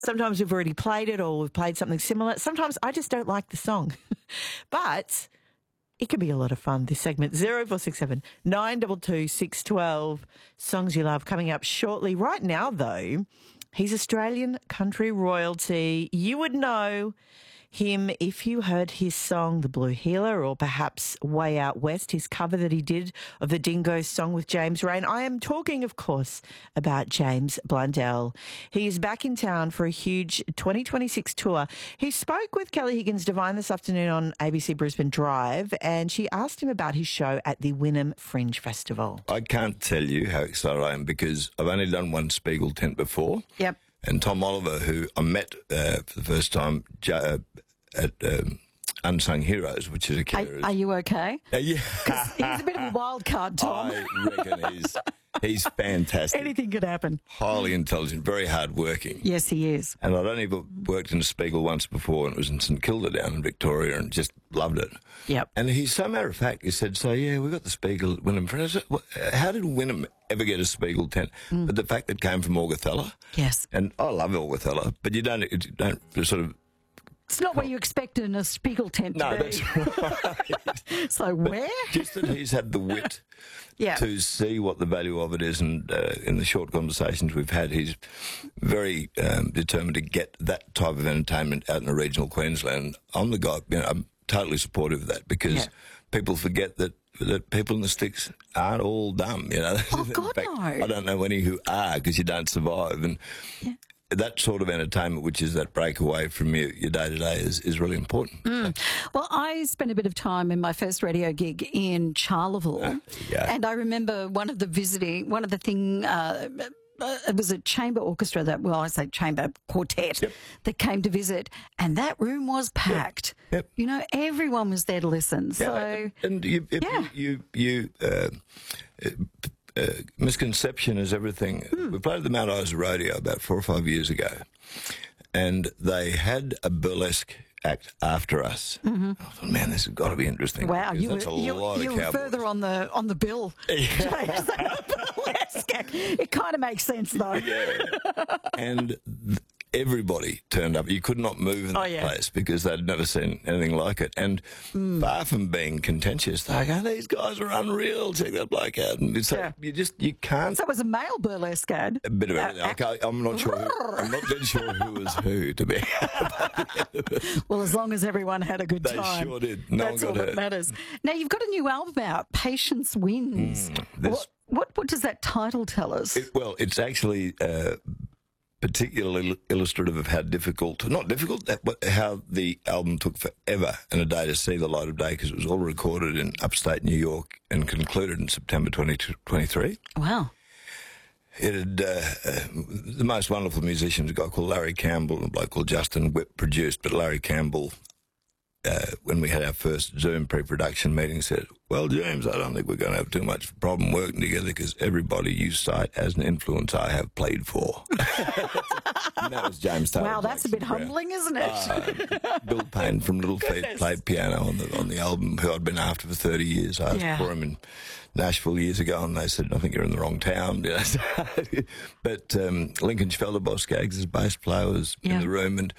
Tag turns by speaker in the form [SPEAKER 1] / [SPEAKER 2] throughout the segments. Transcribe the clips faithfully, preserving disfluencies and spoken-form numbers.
[SPEAKER 1] Sometimes we've already played it or we've played something similar. Sometimes I just don't like the song. But it can be a lot of fun, this segment. zero four six seven, nine two two, six one two. Songs you love coming up shortly. Right now, though, he's Australian country royalty. You would know him if you heard his song, The Blue Healer, or perhaps Way Out West, his cover that he did of the Dingoes song with James Rain. I am talking, of course, about James Blundell. He is back in town for a huge twenty twenty-six tour. He spoke with Kelly Higgins Devine this afternoon on A B C Brisbane Drive, and she asked him about his show at the Wynnum Fringe Festival.
[SPEAKER 2] I can't tell you how excited I am because I've only done one Spiegel tent before.
[SPEAKER 1] Yep.
[SPEAKER 2] And Tom Oliver, who I met uh, for the first time uh, at um, Unsung Heroes, which is a
[SPEAKER 1] Are, are you okay?
[SPEAKER 2] Uh, yeah.
[SPEAKER 1] He's a bit of a wild card, Tom.
[SPEAKER 2] I reckon he's, he's fantastic.
[SPEAKER 1] Anything could happen.
[SPEAKER 2] Highly intelligent, very hard-working.
[SPEAKER 1] Yes, he is.
[SPEAKER 2] And I'd only worked in a Spiegel once before, and it was in St Kilda down in Victoria, and just loved it.
[SPEAKER 1] Yep.
[SPEAKER 2] And he's so matter of fact, he said, so yeah, we got the Spiegel at Wynnum. I said, how did Wynnum ever get a Spiegel tent? Mm. But the fact that it came from Augathella.
[SPEAKER 1] Yes.
[SPEAKER 2] And I love Augathella, but you don't, you don't sort of...
[SPEAKER 1] It's not what you expect in a Spiegel tent to
[SPEAKER 2] no,
[SPEAKER 1] be.
[SPEAKER 2] that's right.
[SPEAKER 1] So where?
[SPEAKER 2] Just that he's had the wit
[SPEAKER 1] yeah.
[SPEAKER 2] to see what the value of it is, and uh, in the short conversations we've had, he's very um, determined to get that type of entertainment out in the regional Queensland. I'm the guy, you know, I'm totally supportive of that because yeah. people forget that that people in the sticks aren't all dumb, you know.
[SPEAKER 1] Oh, God,
[SPEAKER 2] fact,
[SPEAKER 1] no.
[SPEAKER 2] I don't know any who are because you don't survive, and yeah. that sort of entertainment, which is that breakaway from your, your day-to-day, is, is really important.
[SPEAKER 1] Mm. Well, I spent a bit of time in my first radio gig in Charleville, uh,
[SPEAKER 2] yeah.
[SPEAKER 1] and I remember one of the visiting, one of the thing, uh, it was a chamber orchestra that, well, I say chamber quartet
[SPEAKER 2] yep.
[SPEAKER 1] that came to visit, and that room was packed.
[SPEAKER 2] Yep. Yep.
[SPEAKER 1] You know, everyone was there to listen.
[SPEAKER 2] Yeah,
[SPEAKER 1] So,
[SPEAKER 2] and you,
[SPEAKER 1] yeah.
[SPEAKER 2] you, you, you uh, Uh, misconception is everything. Mm. We played at the Mount Isa Rodeo about four or five years ago, and they had a burlesque act after us. Mm-hmm. I thought, man, this has got to be interesting.
[SPEAKER 1] Wow, you
[SPEAKER 2] that's
[SPEAKER 1] were,
[SPEAKER 2] a
[SPEAKER 1] you,
[SPEAKER 2] lot
[SPEAKER 1] you
[SPEAKER 2] of
[SPEAKER 1] were
[SPEAKER 2] cowboys.
[SPEAKER 1] further on the on the bill.
[SPEAKER 2] Yeah.
[SPEAKER 1] burlesque act. It kind of makes sense, though.
[SPEAKER 2] Yeah. And th- everybody turned up. You could not move in
[SPEAKER 1] oh,
[SPEAKER 2] that
[SPEAKER 1] yeah.
[SPEAKER 2] place because they'd never seen anything like it. And mm. far from being contentious, they go, these guys are unreal. Check that bloke out. And it's
[SPEAKER 1] yeah.
[SPEAKER 2] like, you just, you can't.
[SPEAKER 1] So it was a male burlesque ad.
[SPEAKER 2] A bit of everything. Uh, okay, I'm not sure. Who, I'm not dead sure who was who, to be.
[SPEAKER 1] Well, as long as everyone had a good
[SPEAKER 2] they
[SPEAKER 1] time.
[SPEAKER 2] They sure did. No
[SPEAKER 1] That's
[SPEAKER 2] one got
[SPEAKER 1] all
[SPEAKER 2] hurt.
[SPEAKER 1] that matters. Now, you've got a new album out, Patience Wins. Mm, what, what, what does that title tell us?
[SPEAKER 2] It, well, it's actually... Uh, particularly illustrative of how difficult, not difficult, but how the album took forever and a day to see the light of day because it was all recorded in upstate New York and concluded in September twenty twenty-three.
[SPEAKER 1] Wow.
[SPEAKER 2] It had uh, uh, the most wonderful musicians, a guy called Larry Campbell and a bloke called Justin Whipp produced, but Larry Campbell, uh, when we had our first Zoom pre-production meeting, said, well, James, I don't think we're going to have too much problem working together because everybody you cite as an influence I have played for. And that was James Taylor.
[SPEAKER 1] Wow, that's
[SPEAKER 2] Jackson
[SPEAKER 1] a bit
[SPEAKER 2] Brown.
[SPEAKER 1] humbling, isn't it?
[SPEAKER 2] Uh, Bill Payne from Little Feat played piano on the on the album, who I'd been after for thirty years. I asked
[SPEAKER 1] yeah.
[SPEAKER 2] for him in Nashville years ago, and they said, I think you're in the wrong town. You know? But um, Lincoln Schvelderboss Gags, his bass player, was
[SPEAKER 1] yeah.
[SPEAKER 2] in the room, and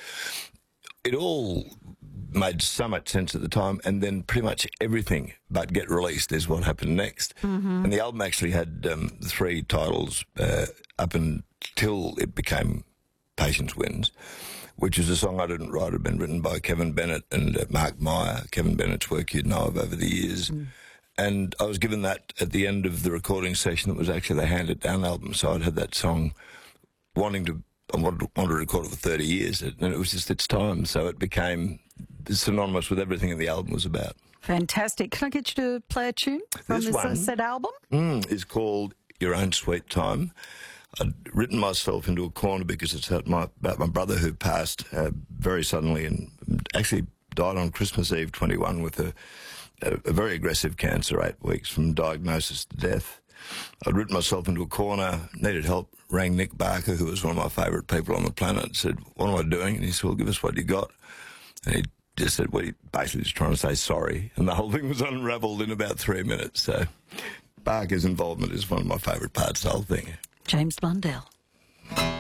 [SPEAKER 2] it all made so much sense at the time, and then pretty much everything but Get Released is what happened next. Mm-hmm. And the album actually had um, three titles uh, up until it became Patience Wins, which is a song I didn't write. It had been written by Kevin Bennett and uh, Mark Meyer. Kevin Bennett's work you'd know of over the years. Mm. And I was given that at the end of the recording session that was actually the Hand It Down album, so I'd had that song wanting to I wanted, wanted to record it for thirty years, and it was just its time, so it became synonymous with everything that the album was about.
[SPEAKER 1] Fantastic. Can I get you to play a tune from
[SPEAKER 2] this
[SPEAKER 1] this
[SPEAKER 2] one,
[SPEAKER 1] uh, said album?
[SPEAKER 2] Mm, is called Your Own Sweet Time. I'd written myself into a corner because it's about my, about my brother who passed uh, very suddenly and actually died on Christmas Eve twenty-one with a, a, a very aggressive cancer, eight weeks from diagnosis to death. I'd written myself into a corner, needed help, rang Nick Barker, who was one of my favourite people on the planet, said, what am I doing? And he said, well, give us what you got. And he just said, well, he basically just trying to say sorry. And the whole thing was unravelled in about three minutes. So Barker's involvement is one of my favourite parts of the whole thing.
[SPEAKER 1] James Blundell.